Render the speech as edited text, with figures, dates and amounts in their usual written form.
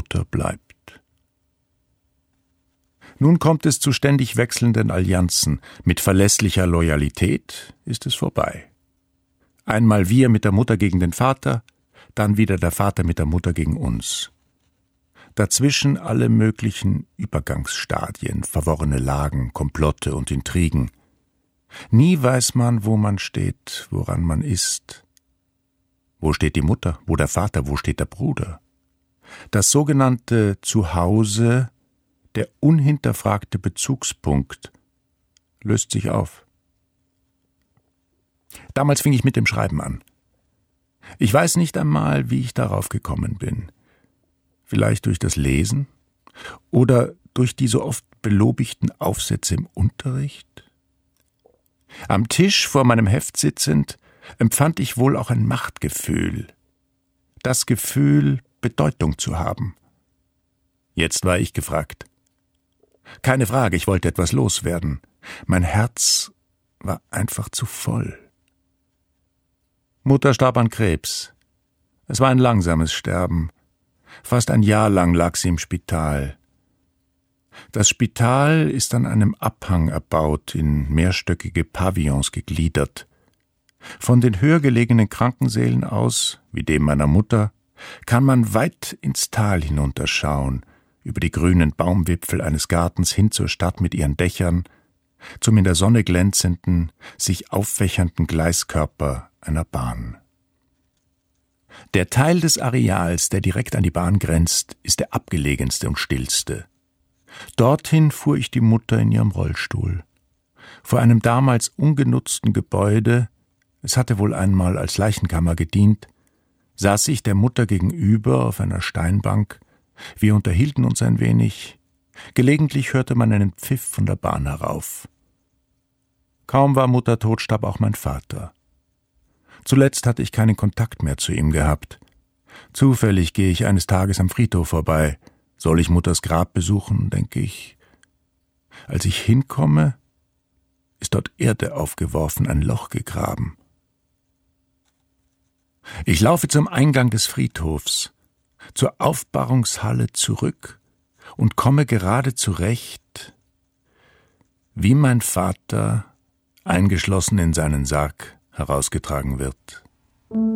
Mutter bleibt. Nun kommt es zu ständig wechselnden Allianzen. Mit verlässlicher Loyalität ist es vorbei. Einmal wir mit der Mutter gegen den Vater, dann wieder der Vater mit der Mutter gegen uns. Dazwischen alle möglichen Übergangsstadien, verworrene Lagen, Komplotte und Intrigen. Nie weiß man, wo man steht, woran man ist. Wo steht die Mutter, wo der Vater, wo steht der Bruder? Das sogenannte Zuhause, der unhinterfragte Bezugspunkt, löst sich auf. Damals fing ich mit dem Schreiben an. Ich weiß nicht einmal, wie ich darauf gekommen bin. Vielleicht durch das Lesen oder durch die so oft belobigten Aufsätze im Unterricht? Am Tisch vor meinem Heft sitzend empfand ich wohl auch ein Machtgefühl. Das Gefühl, Bedeutung zu haben. Jetzt war ich gefragt. Keine Frage, ich wollte etwas loswerden. Mein Herz war einfach zu voll. Mutter starb an Krebs. Es war ein langsames Sterben. Fast ein Jahr lang lag sie im Spital. Das Spital ist an einem Abhang erbaut, in mehrstöckige Pavillons gegliedert. Von den höher gelegenen Krankensälen aus, wie dem meiner Mutter, kann man weit ins Tal hinunterschauen, über die grünen Baumwipfel eines Gartens hin zur Stadt mit ihren Dächern, zum in der Sonne glänzenden, sich auffächernden Gleiskörper einer Bahn. Der Teil des Areals, der direkt an die Bahn grenzt, ist der abgelegenste und stillste. Dorthin fuhr ich die Mutter in ihrem Rollstuhl. Vor einem damals ungenutzten Gebäude, es hatte wohl einmal als Leichenkammer gedient, saß ich der Mutter gegenüber auf einer Steinbank. Wir unterhielten uns ein wenig. Gelegentlich hörte man einen Pfiff von der Bahn herauf. Kaum war Mutter tot, starb auch mein Vater. Zuletzt hatte ich keinen Kontakt mehr zu ihm gehabt. Zufällig gehe ich eines Tages am Friedhof vorbei. Soll ich Mutters Grab besuchen, denke ich. Als ich hinkomme, ist dort Erde aufgeworfen, ein Loch gegraben. Ich laufe zum Eingang des Friedhofs, zur Aufbahrungshalle zurück und komme gerade zurecht, wie mein Vater, eingeschlossen in seinen Sarg, herausgetragen wird.